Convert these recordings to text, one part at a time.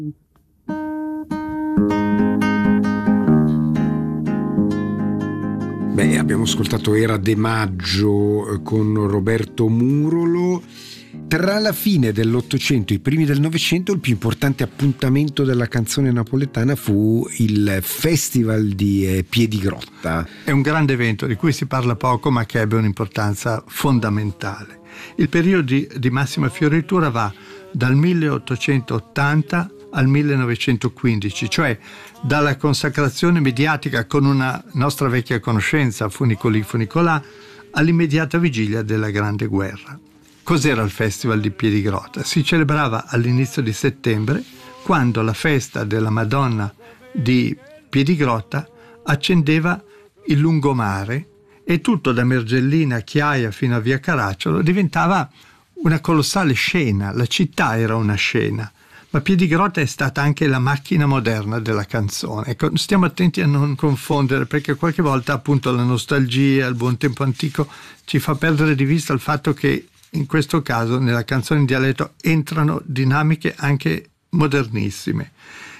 Beh, abbiamo ascoltato Era de Maggio con Roberto Murolo. Tra la fine dell'Ottocento e i primi del Novecento il più importante appuntamento della canzone napoletana fu il Festival di Piedigrotta. È un grande evento di cui si parla poco ma che ebbe un'importanza fondamentale. Il periodo di massima fioritura va dal 1880 al 1915, cioè dalla consacrazione mediatica con una nostra vecchia conoscenza, Funicoli Funicolà, all'immediata vigilia della Grande Guerra. Cos'era il Festival di Piedigrotta? Si celebrava all'inizio di settembre, quando la festa della Madonna di Piedigrotta accendeva il lungomare e tutto da Mergellina a Chiaia fino a Via Caracciolo diventava una colossale scena. La città era una scena, ma Piedigrotta è stata anche la macchina moderna della canzone. Ecco, stiamo attenti a non confondere, perché qualche volta appunto la nostalgia, il buon tempo antico ci fa perdere di vista il fatto che in questo caso nella canzone in dialetto entrano dinamiche anche modernissime.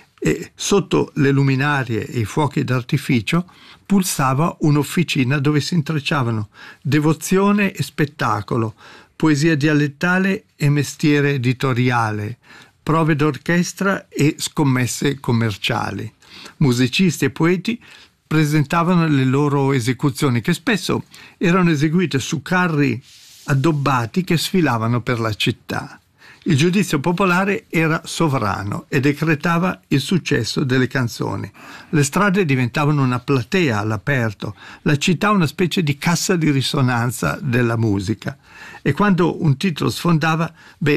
E sotto le luminarie e i fuochi d'artificio pulsava un'officina dove si intrecciavano devozione e spettacolo, poesia dialettale e mestiere editoriale, prove d'orchestra e scommesse commerciali. Musicisti e poeti presentavano le loro esecuzioni, che spesso erano eseguite su carri addobbati che sfilavano per la città. Il giudizio popolare era sovrano e decretava il successo delle canzoni. Le strade diventavano una platea all'aperto, la città una specie di cassa di risonanza della musica. E quando un titolo sfondava,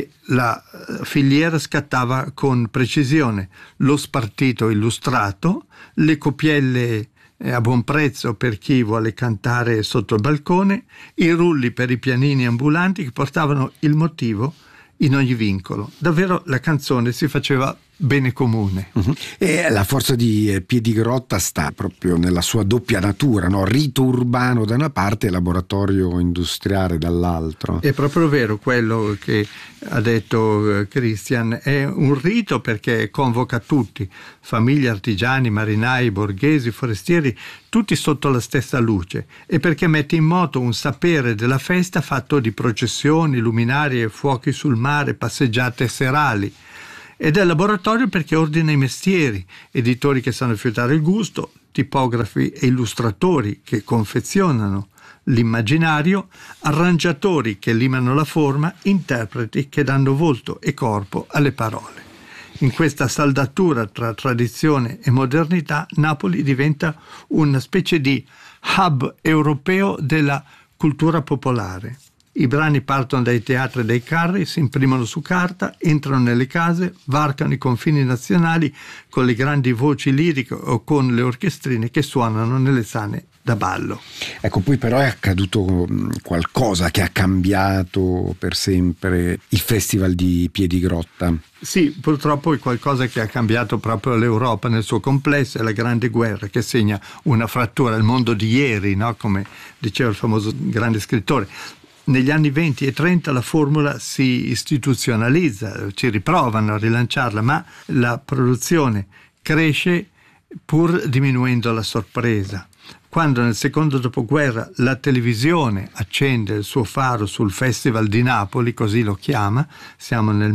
la filiera scattava con precisione: lo spartito illustrato, le copielle a buon prezzo per chi vuole cantare sotto il balcone, i rulli per i pianini ambulanti che portavano il motivo in ogni vincolo. Davvero la canzone si faceva bene comune. E la forza di Piedigrotta sta proprio nella sua doppia natura, no? Rito urbano da una parte e laboratorio industriale dall'altro. È proprio vero quello che ha detto Christian, è un rito perché convoca tutti, famiglie, artigiani, marinai, borghesi, forestieri, tutti sotto la stessa luce, e perché mette in moto un sapere della festa fatto di processioni, luminarie, fuochi sul mare, passeggiate serali. Ed è laboratorio perché ordina i mestieri, editori che sanno fiutare il gusto, tipografi e illustratori che confezionano l'immaginario, arrangiatori che limano la forma, interpreti che danno volto e corpo alle parole. In questa saldatura tra tradizione e modernità, Napoli diventa una specie di hub europeo della cultura popolare. I brani partono dai teatri e dai carri, si imprimono su carta, entrano nelle case, varcano i confini nazionali con le grandi voci liriche o con le orchestrine che suonano nelle sale da ballo. Ecco, poi però è accaduto qualcosa che ha cambiato per sempre il Festival di Piedigrotta. Sì, purtroppo è qualcosa che ha cambiato proprio l'Europa nel suo complesso, è la Grande Guerra che segna una frattura, il mondo di ieri, no? Come diceva il famoso grande scrittore. Negli anni 20 e 30 la formula si istituzionalizza, ci riprovano a rilanciarla, ma la produzione cresce pur diminuendo la sorpresa. Quando nel secondo dopoguerra la televisione accende il suo faro sul Festival di Napoli, così lo chiama, siamo nel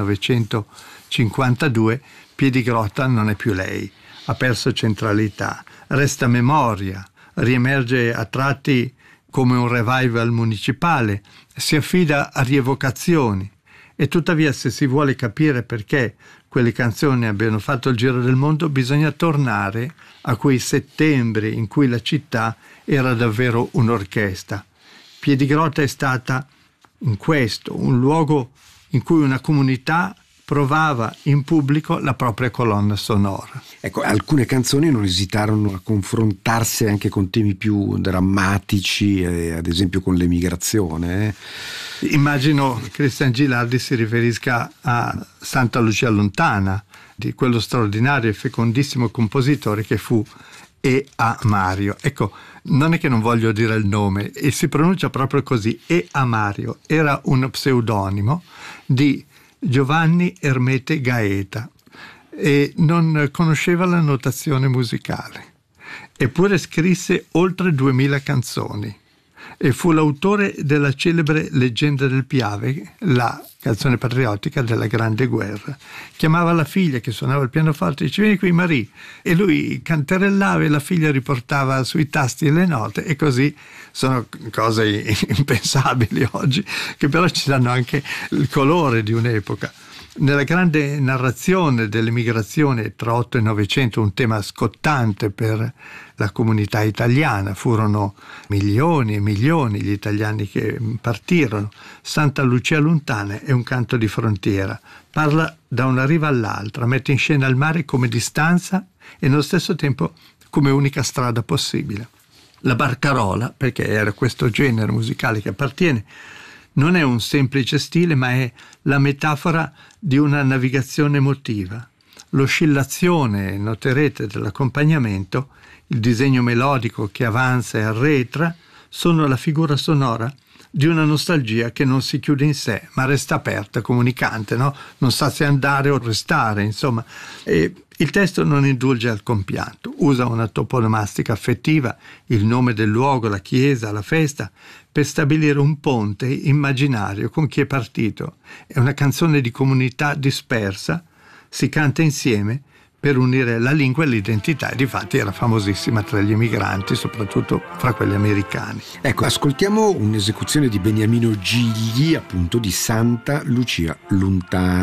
1952, Piedigrotta non è più lei, ha perso centralità, resta memoria, riemerge a tratti come un revival municipale, si affida a rievocazioni. E tuttavia, se si vuole capire perché quelle canzoni abbiano fatto il giro del mondo, bisogna tornare a quei settembri in cui la città era davvero un'orchestra. Piedigrotta è stata in questo un luogo in cui una comunità provava in pubblico la propria colonna sonora. Ecco, alcune canzoni non esitarono a confrontarsi anche con temi più drammatici, ad esempio con l'emigrazione. Immagino Christian Gilardi si riferisca a Santa Lucia Lontana, di quello straordinario e fecondissimo compositore che fu E. A. Mario. Ecco, non è che non voglio dire il nome, e si pronuncia proprio così, E. A. Mario. Era uno pseudonimo di Giovanni Ermete Gaeta. e non conosceva la notazione musicale. Eppure scrisse oltre 2000 canzoni e fu l'autore della celebre Leggenda del Piave, la canzone patriottica della Grande Guerra. Chiamava la figlia che suonava il pianoforte e diceva: vieni qui Marie, e lui canterellava e la figlia riportava sui tasti le note, e così. Sono cose impensabili oggi, che però ci danno anche il colore di un'epoca. Nella grande narrazione dell'emigrazione tra 8 e 900, un tema scottante per la comunità italiana, furono milioni e milioni gli italiani che partirono. Santa Lucia Lontana è un canto di frontiera, parla da una riva all'altra, mette in scena il mare come distanza e nello stesso tempo come unica strada possibile. La barcarola, perché era questo genere musicale che appartiene, non è un semplice stile, ma è la metafora di una navigazione emotiva. L'oscillazione, noterete, dell'accompagnamento, il disegno melodico che avanza e arretra, sono la figura sonora di una nostalgia che non si chiude in sé, ma resta aperta, comunicante, no? Non sa se andare o restare, insomma. E il testo non indulge al compianto, usa una toponomastica affettiva, il nome del luogo, la chiesa, la festa, per stabilire un ponte immaginario con chi è partito. È una canzone di comunità dispersa, si canta insieme per unire la lingua e l'identità, e difatti era famosissima tra gli emigranti, soprattutto fra quelli americani. Ecco, ascoltiamo un'esecuzione di Beniamino Gigli, appunto, di Santa Lucia Lontana.